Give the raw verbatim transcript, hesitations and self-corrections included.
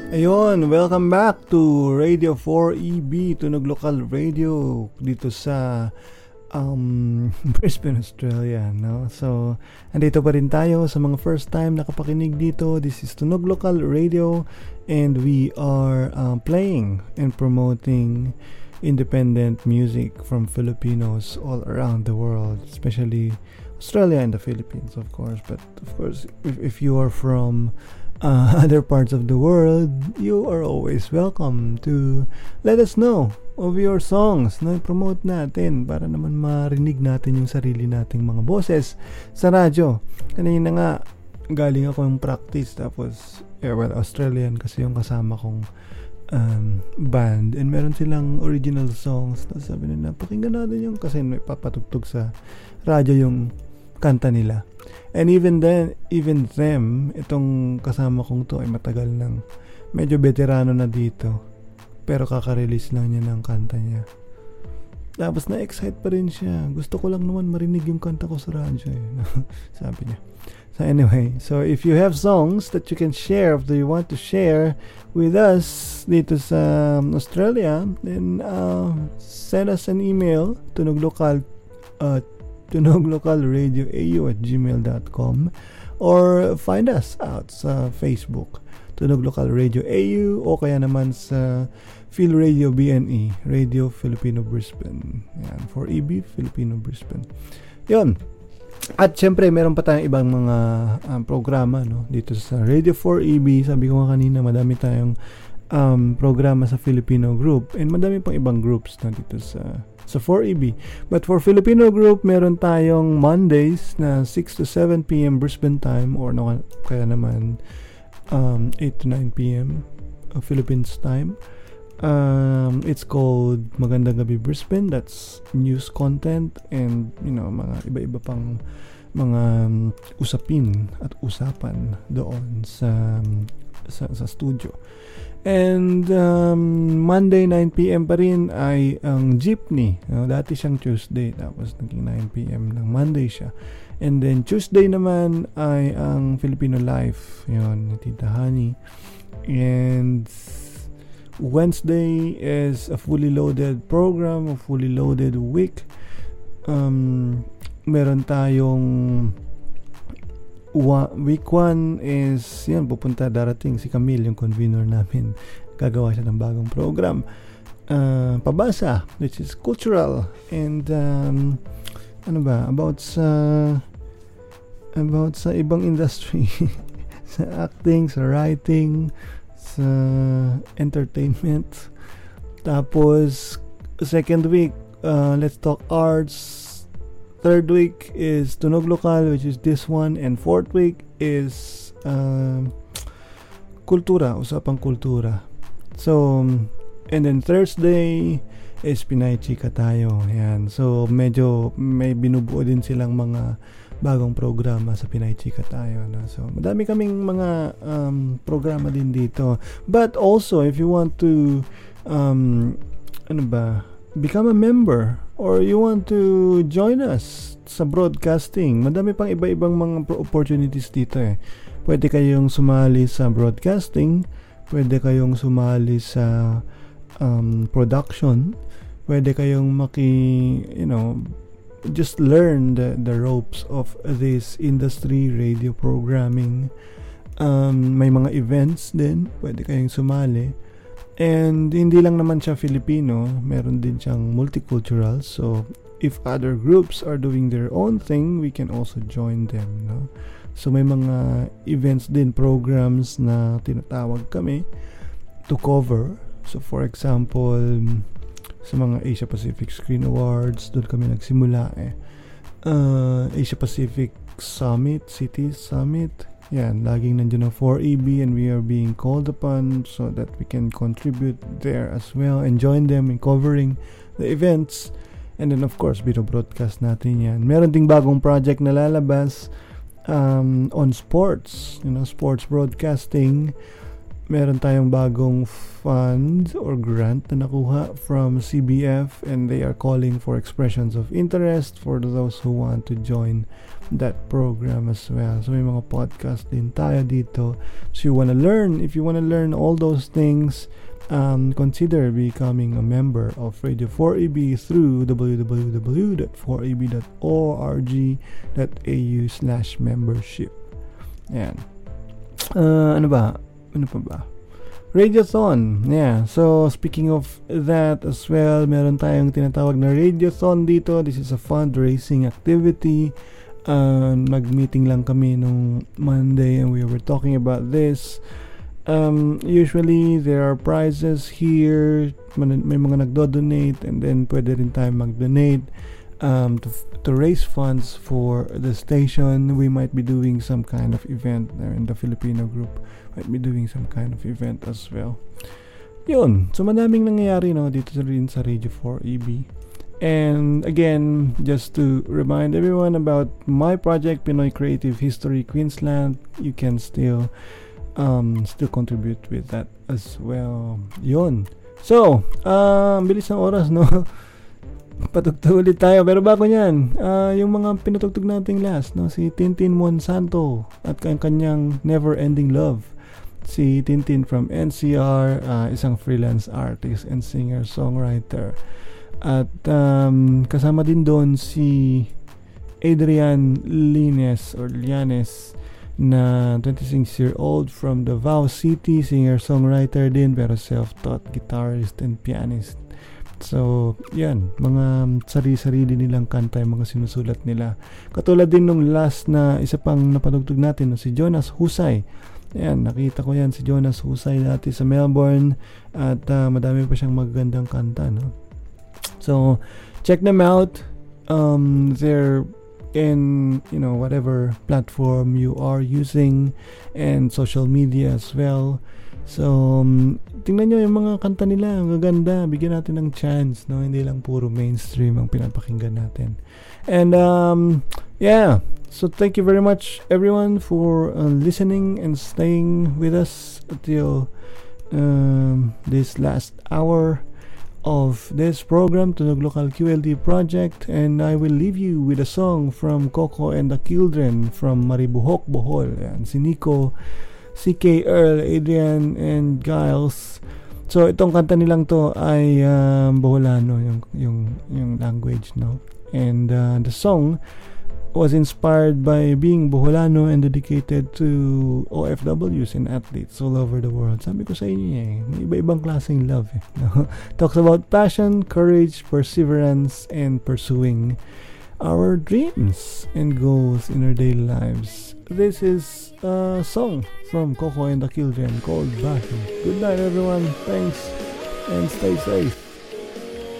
Ayun, welcome back to Radio four E B, Tunog Lokal Radio dito sa um, Brisbane, Australia, no? So, andito pa rin tayo sa mga first time nakapakinig dito. This is Tunog Lokal Radio and we are uh, playing and promoting independent music from Filipinos all around the world, especially Australia and the Philippines, of course. But of course, if, if you are from Uh, other parts of the world, you are always welcome to let us know of your songs na i-promote natin para naman marinig natin yung sarili nating mga boses sa radyo. Kanina nga, galing ako yung practice tapos, eh, well, Australian kasi yung kasama kong um, band and meron silang original songs. Tapos sabi nila, pakinggan natin yung kasi may papatugtog sa radyo yung kanta nila. And even then, even them, itong kasama kong to ay matagal nang medyo veterano na dito. Pero kaka-release lang niya ng kanta niya. Tapos na-excite pa rin siya. Gusto ko lang naman marinig yung kanta ko sa radyo eh. Sabi niya. So anyway, so if you have songs that you can share, if you want to share with us dito sa Australia, then uh, send us an email, tunoglokal uh, tunoglocalradioau at gmail dot com or find us out sa Facebook Tunog Lokal Radio A U o kaya naman sa Phil Radio B N E Radio Filipino Brisbane. Yan, four E B Filipino Brisbane. Yun. At syempre meron pa tayong ibang mga um, programa no dito sa Radio four E B. Sabi ko nga kanina madami tayong um, programa sa Filipino group and madami pang ibang groups na dito sa sa four E B. But for Filipino group, meron tayong Mondays na six to seven p.m. Brisbane time or no, kaya naman um, eight to nine p.m. Uh, Philippines time. Um, it's called Magandang Gabi Brisbane. That's news content and you know mga iba-iba pang mga um, usapin at usapan doon sa sa, sa studio. And um, Monday nine p.m. pa rin ay ang Jeepney. No, dati siyang Tuesday tapos naging nine p.m. ng Monday siya. And then Tuesday naman ay ang Filipino Life. Yun, ni Tita Honey. And Wednesday is a fully loaded program, a fully loaded week. Um, meron tayong Wa- week one is yan, pupunta darating si Camille, yung convener namin, gagawa siya ng bagong program uh, pabasa, which is cultural and um, ano ba, about sa about sa ibang industry sa acting, sa writing, sa entertainment. Tapos second week, uh, let's talk arts. Third week is Tunog Lokal, which is this one. And fourth week is uh, Kultura, Usapang Kultura. So, and then Thursday is Pinay Chika Tayo. Yan. So, medyo may binubuo din silang mga bagong programa sa Pinay Chika Tayo. No? So, madami kaming mga um, programa din dito. But also, if you want to, um, ano ba, become a member or you want to join us sa broadcasting, madami pang iba-ibang mga opportunities dito eh. Pwede kayong sumali sa broadcasting, pwede kayong sumali sa um, production, pwede kayong maki, you know, just learn the, the ropes of this industry, radio programming. Um, may mga events din, pwede kayong sumali. And hindi lang naman siya Filipino, meron din siyang multicultural. So if other groups are doing their own thing, we can also join them, no? So may mga events din, programs na tinatawag kami to cover. So for example, sa mga Asia Pacific Screen Awards, doon kami nagsimula eh. Uh, Asia Pacific Summit, Cities Summit. Yan, laging nandiyan ang four E B and we are being called upon so that we can contribute there as well and join them in covering the events. And then of course, bino-broadcast natin yan. Meron ding bagong project na lalabas um, on sports, you know, sports broadcasting. meron tayong bagong fund or grant na nakuha from C B F, and they are calling for expressions of interest for those who want to join that program as well. So may mga podcast din tayo dito. So you wanna learn, if you wanna learn all those things, um, consider becoming a member of Radio four E B through w w w dot four e b dot org dot a u slash membership. Ayan. Uh, ano ba? Ano pa ba? Radiothon. Yeah. So, speaking of that as well, meron tayong tinatawag na Radiothon dito. This is a fundraising activity. Uh, nag-meeting lang kami nung Monday and we were talking about this. Um, usually, there are prizes here. May mga nagdo-donate and then pwede rin tayo mag-donate um, to, to raise funds for the station. We might be doing some kind of event there in the Filipino group. Might be doing some kind of event as well. Yun. So, madaming nangyayari, no, dito rin sa Radio four E B. And again, just to remind everyone about my project, Pinoy Creative History Queensland, you can still um, still contribute with that as well. Yun. So, uh, bilis ng oras, no? Patugtog ulit tayo. Pero bago nyan, uh, yung mga pinatugtog nating last, no? Si Tintin Monsanto at kanyang kanyang Never Ending Love. Si Tintin from N C R, uh, isang freelance artist and singer-songwriter. At um, kasama din doon si Adrian Lines or Lianes na twenty-six-year-old from Davao City, singer-songwriter din pero self-taught guitarist and pianist. So, yan, mga sarili-sarili nilang kanta yung mga sinusulat nila. Katulad din nung last na isa pang napatugtog natin, no, si Jonas Husay. Ayan, nakita ko yan si Jonas Husay dati sa Melbourne at uh, madami pa siyang magagandang kanta, no? So, check them out. Um, they're in, you know, whatever platform you are using and social media as well. So, um, tingnan nyo yung mga kanta nila, ang gaganda. Bigyan natin ng chance, no? Hindi lang puro mainstream ang pinapakinggan natin. And, um, yeah. So, thank you very much, everyone, for uh, listening and staying with us until um, this last hour of this program, Tunog Local Q L D Project. And I will leave you with a song from Coco and the Children from Maribuhok, Bohol. Ayan, si Nico, C K Earl, Adrian, and Giles. So, itong kanta nilang to ay um, Boholano, yung, yung, yung language, no? And uh, the song was inspired by being Boholano and dedicated to O F Ws and athletes all over the world. Sabi ko sa inyo eh, may iba-ibang klaseng love eh. No? Talks about passion, courage, perseverance, and pursuing our dreams and goals in our daily lives. This is a song from Coco and the Children called Bashi. Good night, everyone. Thanks and stay safe.